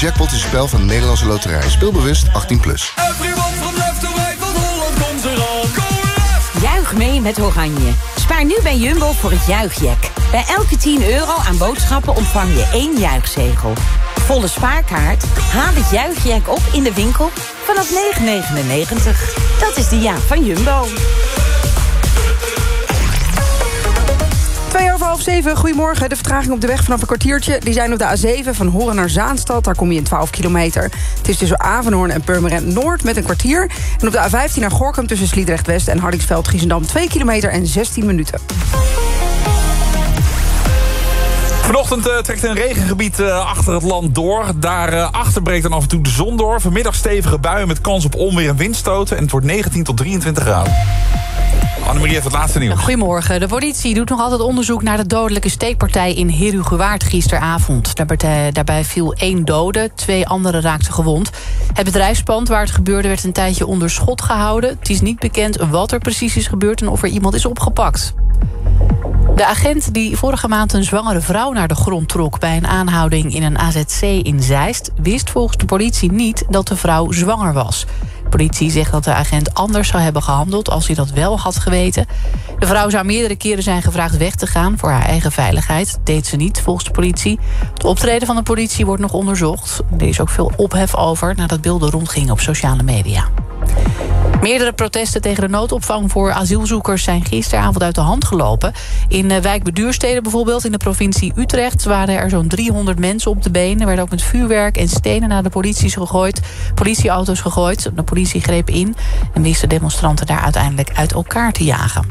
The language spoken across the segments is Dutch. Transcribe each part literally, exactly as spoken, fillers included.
Jackpot is een spel van de Nederlandse Loterij. Speel bewust, achttien plus. Juich mee met Oranje. Spaar nu bij Jumbo voor het juichjack. Bij elke tien euro aan boodschappen ontvang je één juichzegel. Volle spaarkaart? Haal het juichjack op in de winkel vanaf negen negenennegentig. Dat is de jaak van Jumbo. Twee over half zeven, goedemorgen. De vertraging op de weg vanaf een kwartiertje. Die zijn op de A zeven van Horen naar Zaanstad. Daar kom je in twaalf kilometer. Het is tussen Avenhoorn en Purmerend Noord met een kwartier. En op de A vijftien naar Gorinchem tussen Sliedrecht West en Hardingsveld-Giessendam twee kilometer en zestien minuten. Vanochtend uh, trekt een regengebied uh, achter het land door. Daarachter uh, breekt dan af en toe de zon door. Vanmiddag stevige buien met kans op onweer en windstoten. En het wordt negentien tot drieëntwintig graden. Annemarie heeft het laatste nieuws. Goedemorgen. De politie doet nog altijd onderzoek naar de dodelijke steekpartij in Herugewaard gisteravond. Daarbij, daarbij viel één dode, twee anderen raakten gewond. Het bedrijfspand waar het gebeurde werd een tijdje onder schot gehouden. Het is niet bekend wat er precies is gebeurd en of er iemand is opgepakt. De agent die vorige maand een zwangere vrouw naar de grond trok bij een aanhouding in een A Z C in Zeist, wist volgens de politie niet dat de vrouw zwanger was. De politie zegt dat de agent anders zou hebben gehandeld als hij dat wel had geweten. De vrouw zou meerdere keren zijn gevraagd weg te gaan voor haar eigen veiligheid. Dat deed ze niet, volgens de politie. Het optreden van de politie wordt nog onderzocht. Er is ook veel ophef over nadat beelden rondgingen op sociale media. Meerdere protesten tegen de noodopvang voor asielzoekers zijn gisteravond uit de hand gelopen. In wijk Beduurstede bijvoorbeeld, in de provincie Utrecht, waren er zo'n driehonderd mensen op de been. Er werden ook met vuurwerk en stenen naar de politie gegooid, politieauto's gegooid. De politie greep in en wist de demonstranten daar uiteindelijk uit elkaar te jagen.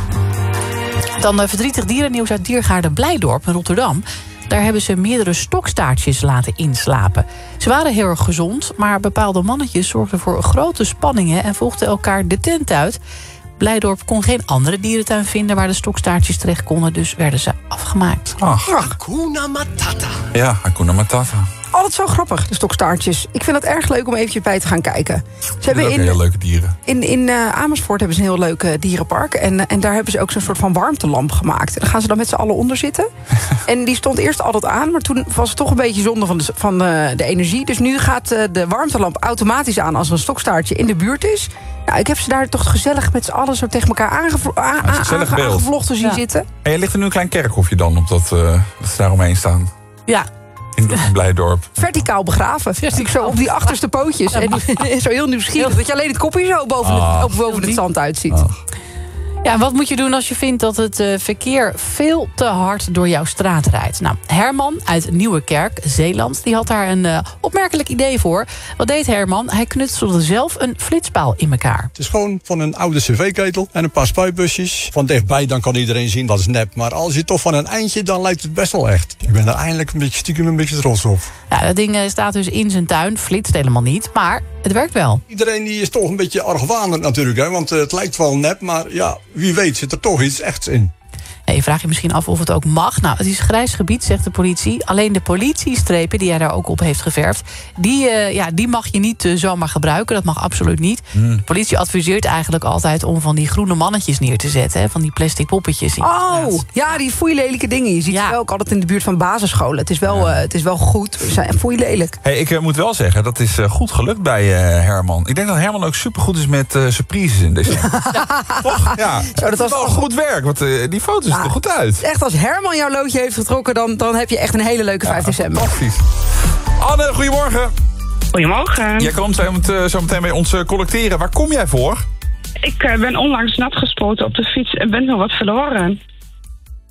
Dan uh, verdrietig dierennieuws uit diergaarde Blijdorp in Rotterdam. Daar hebben ze meerdere stokstaartjes laten inslapen. Ze waren heel erg gezond, maar bepaalde mannetjes zorgden voor grote spanningen en volgden elkaar de tent uit. Blijdorp kon geen andere dierentuin vinden waar de stokstaartjes terecht konden, dus werden ze afgemaakt. Ach. Hakuna Matata. Ja, Hakuna Matata. Altijd zo grappig, de stokstaartjes. Ik vind het erg leuk om eventjes bij te gaan kijken. Ze hebben ook in, heel leuke dieren. In, in uh, Amersfoort hebben ze een heel leuk uh, dierenpark. En, en daar hebben ze ook zo'n soort van warmtelamp gemaakt. En daar gaan ze dan met z'n allen onder zitten. En die stond eerst altijd aan, maar toen was het toch een beetje zonde van de, van uh, de energie. Dus nu gaat uh, de warmtelamp automatisch aan als er een stokstaartje in de buurt is. Nou, ik heb ze daar toch gezellig met z'n allen zo tegen elkaar aangev- a- a- aange- aangevlochten zien ja. zitten. En je ligt er nu een klein kerkhofje dan op dat, uh, dat ze daar omheen staan. Ja. In Blijdorp. Verticaal begraven. Verticaal. Zo op die achterste pootjes. En zo heel nieuwsgierig. Dat je alleen het kopje zo boven, ah, het, boven het zand uitziet. Ah. Ja, en wat moet je doen als je vindt dat het uh, verkeer veel te hard door jouw straat rijdt? Nou, Herman uit Nieuwekerk, Zeeland, die had daar een uh, opmerkelijk idee voor. Wat deed Herman? Hij knutselde zelf een flitspaal in elkaar. Het is gewoon van een oude cv-ketel en een paar spuitbusjes. Van dichtbij dan kan iedereen zien dat is nep. Maar als je toch van een eindje, dan lijkt het best wel echt. Ik ben er eindelijk een beetje stiekem een beetje trots op. Ja, dat ding uh, staat dus in zijn tuin, flitst helemaal niet, maar het werkt wel. Iedereen die is toch een beetje argwanend natuurlijk, hè? Want uh, het lijkt wel nep, maar ja, wie weet zit er toch iets echts in. Ja, je vraagt je misschien af of het ook mag. Nou, het is grijs gebied, zegt de politie. Alleen de politiestrepen die hij daar ook op heeft geverfd, die, uh, ja, die mag je niet uh, zomaar gebruiken. Dat mag absoluut niet. Mm. De politie adviseert eigenlijk altijd om van die groene mannetjes neer te zetten. Hè, van die plastic poppetjes. In oh, ja, die foeilelijke dingen. Je ziet ja. ze wel ook altijd in de buurt van basisscholen. Het is wel, ja. uh, het is wel goed. Ze zijn foeilelijk. Hey, ik uh, moet wel zeggen, dat is uh, goed gelukt bij uh, Herman. Ik denk dat Herman ook supergoed is met uh, surprises in december. Ja. Toch? Ja. Zo, dat was wel goed werk, want uh, die foto's zien er goed uit. Echt, als Herman jouw loodje heeft getrokken, dan, dan heb je echt een hele leuke vijf december. Fantastisch. Anne, goedemorgen. Goedemorgen. Jij komt zo, zo meteen bij ons uh, collecteren. Waar kom jij voor? Ik uh, ben onlangs nat gespoten op de fiets en ben nog wat verloren.